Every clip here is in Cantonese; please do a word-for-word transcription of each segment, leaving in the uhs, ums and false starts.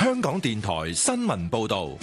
香港電台新聞報道。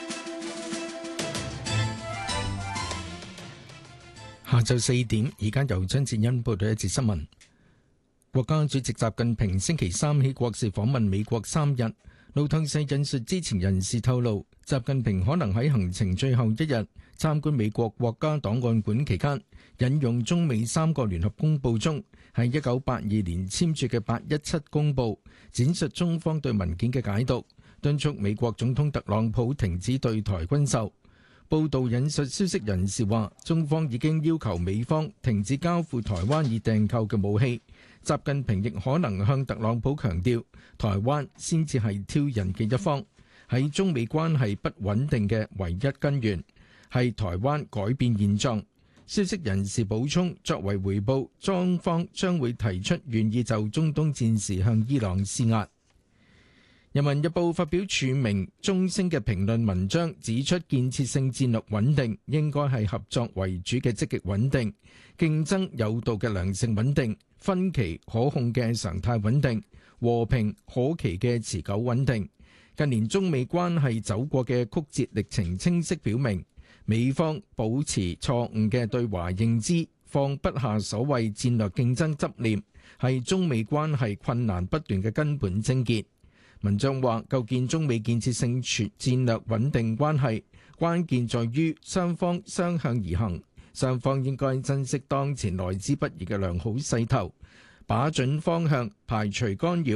下晝四點，而家由張志欣報道一節新聞。國家主席習近平星期三起國事訪問美國三日。路透社引述知情人士透露，習近平可能喺行程最後一日參觀美國國家檔案館期間，引用中美三個聯合公報中喺一九八二年簽署嘅八一七公報，展述中方對文件嘅解讀，敦促美國總統特朗普停止對台軍售。報道引述消息人士話，中方已經要求美方停止交付台灣已訂購嘅武器。習近平亦可能向特朗普強調，台灣先至係挑釁嘅一方，喺中美關係不穩定嘅唯一根源係台灣改變現狀。消息人士補充，作為回報，中方將會提出願意就中東戰事向伊朗施壓。人民日報發表署名中聲嘅評論文章，指出建設性戰略穩定應該係合作為主嘅積極穩定，競爭有道嘅良性穩定，分歧可控嘅常態穩定，和平可期嘅持久穩定。近年中美關係走過嘅曲折歷程清晰表明，美方保持錯誤嘅對華認知，放不下所謂戰略競爭執念，係中美關係困難不斷嘅根本症結。文章話，構建中美建設性全戰略穩定關係，關鍵在於雙方相向而行，雙方應該珍惜當前來之不易嘅良好勢頭，把準方向，排除干擾。